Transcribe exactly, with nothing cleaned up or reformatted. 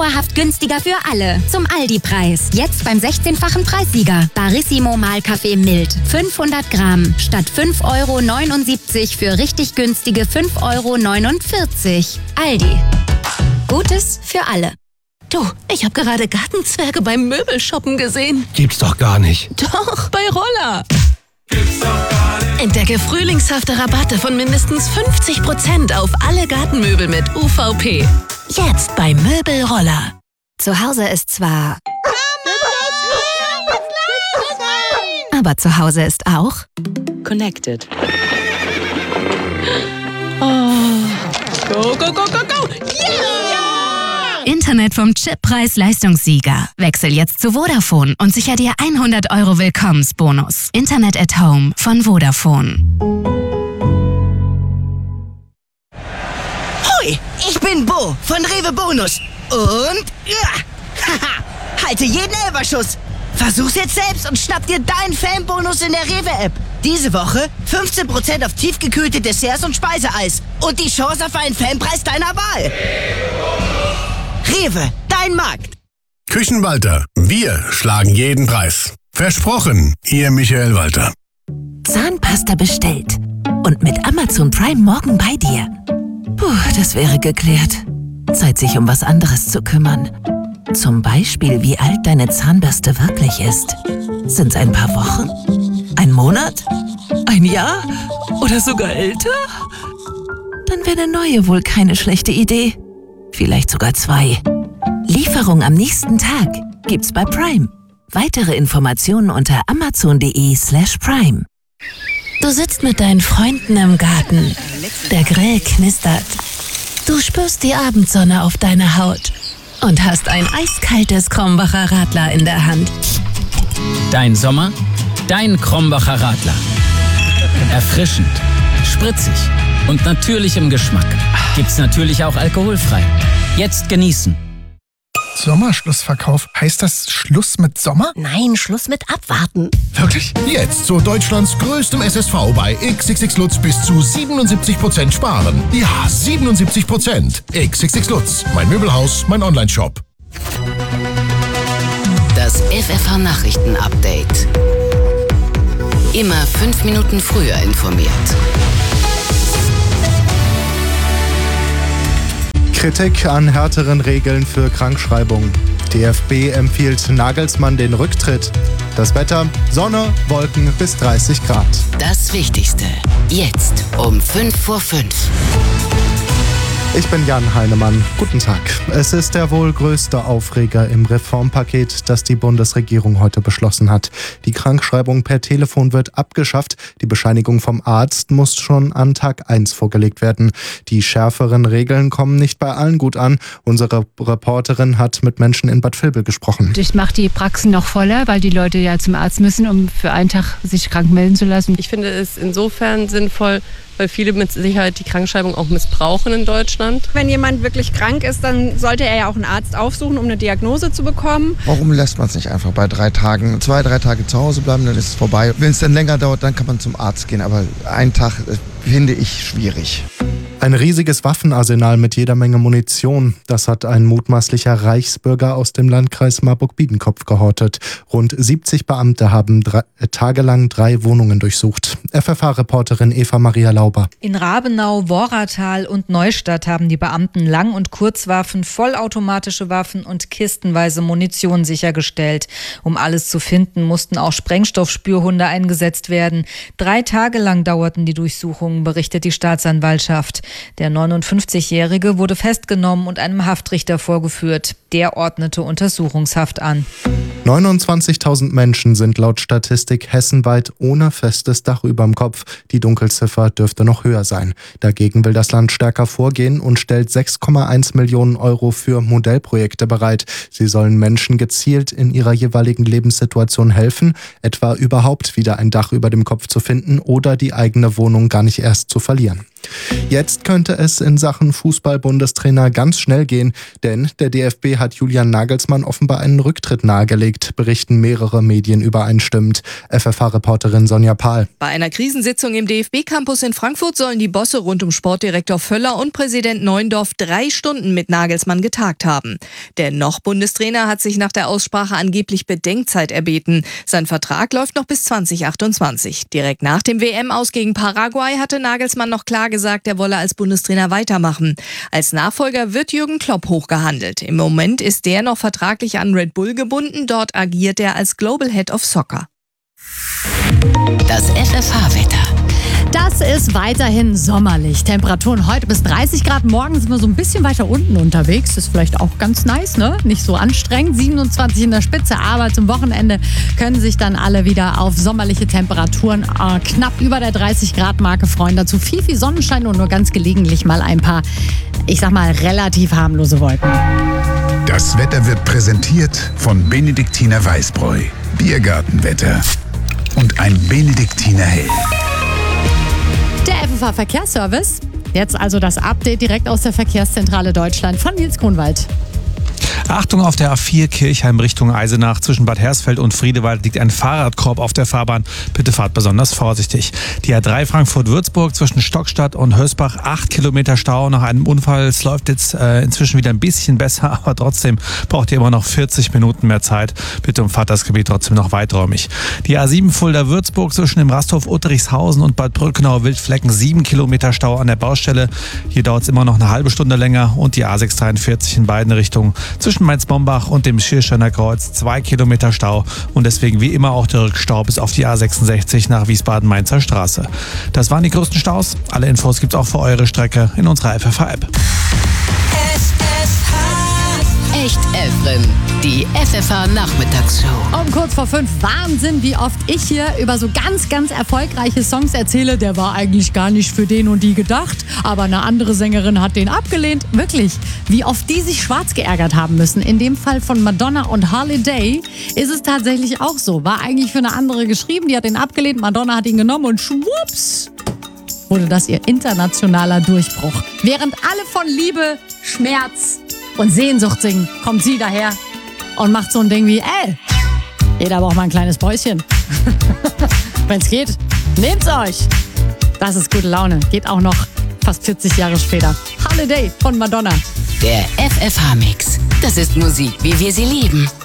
dauerhaft günstiger für alle. Zum Aldi-Preis. Jetzt beim sechzehnfachen Preissieger. Barissimo Mahlkaffee mild. fünfhundert Gramm. Statt fünf Euro neunundsiebzig für richtig günstige fünf Euro neunundvierzig. Aldi. Gutes für alle. Du, ich habe gerade Gartenzwerge beim Möbelshoppen gesehen. Gibt's doch gar nicht. Doch, bei Roller. Gibt's doch gar nicht. Entdecke frühlingshafte Rabatte von mindestens fünfzig Prozent auf alle Gartenmöbel mit U V P. Jetzt bei Möbelroller. Zu Hause ist zwar... Aber zu Hause ist auch... Connected. Oh. Go, go, go, go, go! Yeah! Internet vom Chippreis-Leistungssieger. Wechsel jetzt zu Vodafone und sicher dir hundert Euro Willkommensbonus. Internet at Home von Vodafone. Hoi, ich bin Bo von Rewe Bonus. Und... Ja, haha, halte jeden Elferschuss. Versuch's jetzt selbst und schnapp dir deinen Fanbonus in der Rewe-App. Diese Woche fünfzehn Prozent auf tiefgekühlte Desserts und Speiseeis. Und die Chance auf einen Fanpreis deiner Wahl. Rewe, dein Markt. Küchenwalter, wir schlagen jeden Preis. Versprochen, Ihr Michael Walter. Zahnpasta bestellt. Und mit Amazon Prime morgen bei dir. Puh, das wäre geklärt. Zeit, sich um was anderes zu kümmern. Zum Beispiel, wie alt deine Zahnbürste wirklich ist. Sind's ein paar Wochen? Ein Monat? Ein Jahr? Oder sogar älter? Dann wäre eine neue wohl keine schlechte Idee. Vielleicht sogar zwei. Lieferung am nächsten Tag gibt's bei Prime. Weitere Informationen unter amazon.de slash prime. Du sitzt mit deinen Freunden im Garten. Der Grill knistert. Du spürst die Abendsonne auf deiner Haut und hast ein eiskaltes Krombacher Radler in der Hand. Dein Sommer, dein Krombacher Radler. Erfrischend, spritzig und natürlich im Geschmack. Gibt's natürlich auch alkoholfrei. Jetzt genießen. Sommerschlussverkauf. Heißt das Schluss mit Sommer? Nein, Schluss mit Abwarten. Wirklich? Jetzt zu Deutschlands größtem S S V bei X X X Lutz bis zu siebenundsiebzig Prozent sparen. Ja, siebenundsiebzig Prozent. X X X Lutz, mein Möbelhaus, mein Onlineshop. Das F F H-Nachrichten-Update. Immer fünf Minuten früher informiert. Kritik an härteren Regeln für Krankschreibung. D F B empfiehlt Nagelsmann den Rücktritt. Das Wetter: Sonne, Wolken bis dreißig Grad. Das Wichtigste. Jetzt um fünf vor fünf. Ich bin Jan Heinemann. Guten Tag. Es ist der wohl größte Aufreger im Reformpaket, das die Bundesregierung heute beschlossen hat. Die Krankschreibung per Telefon wird abgeschafft. Die Bescheinigung vom Arzt muss schon an Tag eins vorgelegt werden. Die schärferen Regeln kommen nicht bei allen gut an. Unsere Reporterin hat mit Menschen in Bad Vilbel gesprochen. Ich mache die Praxen noch voller, weil die Leute ja zum Arzt müssen, um für einen Tag sich krank melden zu lassen. Ich finde es insofern sinnvoll, weil viele mit Sicherheit die Krankschreibung auch missbrauchen in Deutschland. Wenn jemand wirklich krank ist, dann sollte er ja auch einen Arzt aufsuchen, um eine Diagnose zu bekommen. Warum lässt man es nicht einfach bei drei Tagen, zwei, drei Tage zu Hause bleiben, dann ist es vorbei. Wenn es dann länger dauert, dann kann man zum Arzt gehen, aber einen Tag äh, finde ich schwierig. Ein riesiges Waffenarsenal mit jeder Menge Munition. Das hat ein mutmaßlicher Reichsbürger aus dem Landkreis Marburg-Biedenkopf gehortet. Rund siebzig Beamte haben drei, äh, tagelang drei Wohnungen durchsucht. F F H-Reporterin Eva Maria Lauber. In Rabenau, Worratal und Neustadt haben die Beamten Lang- und Kurzwaffen, vollautomatische Waffen und kistenweise Munition sichergestellt. Um alles zu finden, mussten auch Sprengstoffspürhunde eingesetzt werden. Drei Tage lang dauerten die Durchsuchungen, berichtet die Staatsanwaltschaft. Der neunundfünfzigjährige wurde festgenommen und einem Haftrichter vorgeführt. Der ordnete Untersuchungshaft an. neunundzwanzigtausend Menschen sind laut Statistik hessenweit ohne festes Dach überm Kopf. Die Dunkelziffer dürfte noch höher sein. Dagegen will das Land stärker vorgehen und stellt sechs Komma eins Millionen Euro für Modellprojekte bereit. Sie sollen Menschen gezielt in ihrer jeweiligen Lebenssituation helfen, etwa überhaupt wieder ein Dach über dem Kopf zu finden oder die eigene Wohnung gar nicht erst zu verlieren. Jetzt könnte es in Sachen Fußball-Bundestrainer ganz schnell gehen, denn der D F B hat Julian Nagelsmann offenbar einen Rücktritt nahegelegt, berichten mehrere Medien übereinstimmend. F F H-Reporterin Sonja Pahl. Bei einer Krisensitzung im D F B-Campus in Frankfurt sollen die Bosse rund um Sportdirektor Völler und Präsident Neuendorf drei Stunden mit Nagelsmann getagt haben. Der noch Bundestrainer hat sich nach der Aussprache angeblich Bedenkzeit erbeten. Sein Vertrag läuft noch bis zwanzig achtundzwanzig. Direkt nach dem W M-Aus gegen Paraguay hatte Nagelsmann noch klar gesagt, er wolle als Bundestrainer weitermachen. Als Nachfolger wird Jürgen Klopp hochgehandelt. Im Moment ist der noch vertraglich an Red Bull gebunden. Dort agiert er als Global Head of Soccer. Das F F H-Wetter. Das ist weiterhin sommerlich. Temperaturen heute bis dreißig Grad. Morgen sind wir so ein bisschen weiter unten unterwegs. Ist vielleicht auch ganz nice, ne? Nicht so anstrengend. siebenundzwanzig in der Spitze. Aber zum Wochenende können sich dann alle wieder auf sommerliche Temperaturen äh, knapp über der dreißig Grad Marke freuen. Dazu viel, viel Sonnenschein und nur ganz gelegentlich mal ein paar, ich sag mal, relativ harmlose Wolken. Das Wetter wird präsentiert von Benediktiner Weißbräu. Biergartenwetter. Und ein Benediktiner Hell. Der F F H-Verkehrsservice. Jetzt also das Update direkt aus der Verkehrszentrale Deutschland von Nils Kronwald. Achtung, auf der A vier Kirchheim Richtung Eisenach zwischen Bad Hersfeld und Friedewald liegt ein Fahrradkorb auf der Fahrbahn. Bitte fahrt besonders vorsichtig. Die A drei Frankfurt-Würzburg zwischen Stockstadt und Hösbach, acht Kilometer Stau nach einem Unfall. Es läuft jetzt äh, inzwischen wieder ein bisschen besser, aber trotzdem braucht ihr immer noch vierzig Minuten mehr Zeit. Bitte umfahrt das Gebiet trotzdem noch weiträumig. Die A sieben Fulda-Würzburg zwischen dem Rasthof Utterichshausen und Bad Brückenau-Wildflecken, sieben Kilometer Stau an der Baustelle. Hier dauert es immer noch eine halbe Stunde länger. Und die A sechs dreiundvierzig in beiden Richtungen zwischen Mainz-Bombach und dem Schiersteiner Kreuz, zwei Kilometer Stau und deswegen wie immer auch der Rückstau bis auf die A sechsundsechzig nach Wiesbaden-Mainzer Straße. Das waren die größten Staus. Alle Infos gibt's auch für eure Strecke in unserer F F H-App. Echt Efren, die F F H-Nachmittagsshow. Um kurz vor fünf. Wahnsinn, wie oft ich hier über so ganz, ganz erfolgreiche Songs erzähle. Der war eigentlich gar nicht für den und die gedacht, aber eine andere Sängerin hat den abgelehnt. Wirklich, wie oft die sich schwarz geärgert haben müssen. In dem Fall von Madonna und Holiday ist es tatsächlich auch so. War eigentlich für eine andere geschrieben, die hat den abgelehnt, Madonna hat ihn genommen und schwupps wurde das ihr internationaler Durchbruch. Während alle von Liebe, Schmerz und Sehnsucht singen, kommt sie daher und macht so ein Ding wie, ey, jeder braucht mal ein kleines Päuschen. Wenn's geht, nehmt's euch. Das ist gute Laune. Geht auch noch fast vierzig Jahre später. Holiday von Madonna. Der F F H-Mix. Das ist Musik, wie wir sie lieben.